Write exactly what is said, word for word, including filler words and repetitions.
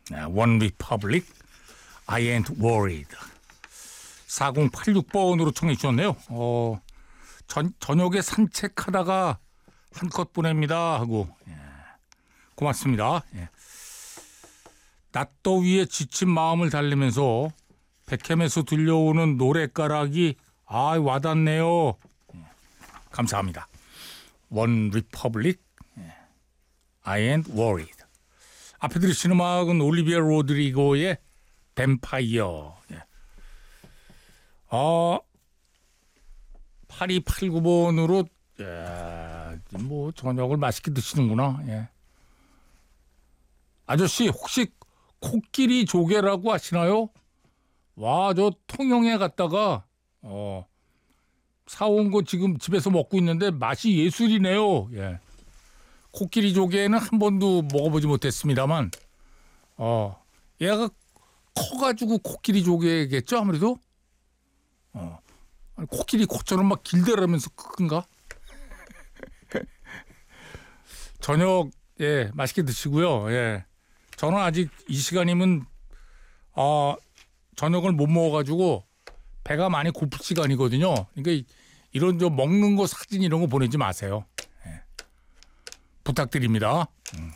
원 리퍼블릭, I ain't worried. 사공팔육 번으로 청해 주셨네요. 어, 전, 저녁에 산책하다가 한 컷 보냅니다 하고. 예, 고맙습니다. 예. 낮더위에 지친 마음을 달래면서 백햄에서 들려오는 노랫가락이 아 와닿네요. 예, 감사합니다. 원 리퍼블릭, I ain't worried. 앞에 들으신 음악은 올리비아 로드리고의 뱀파이어. 예. 아, 팔이팔구 번으로 예, 뭐 저녁을 맛있게 드시는구나. 예. 아저씨 혹시 코끼리 조개라고 아시나요? 와, 저 통영에 갔다가 어, 사온 거 지금 집에서 먹고 있는데 맛이 예술이네요. 예. 코끼리 조개는 한 번도 먹어보지 못했습니다만 어, 얘가 커가지고 코끼리 조개겠죠 아무래도. 어, 아니, 코끼리 코처럼 막 길다라면서 큰가? 저녁 예 맛있게 드시고요. 예, 저는 아직 이 시간이면 아 저녁을 못 먹어가지고 배가 많이 고플 시간이거든요. 그러니까 이런 저 먹는 거 사진 이런 거 보내지 마세요. 예. 부탁드립니다. 음.